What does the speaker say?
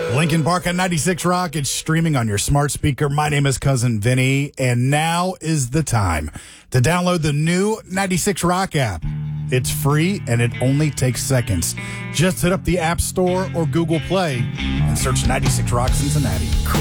Lincoln Park on 96 Rock. It's streaming on your smart speaker. My name is Cousin Vinny, and now is the time to download the new 96 Rock app. It's free, and it only takes seconds. Just hit up the App Store or Google Play and search 96 Rock Cincinnati.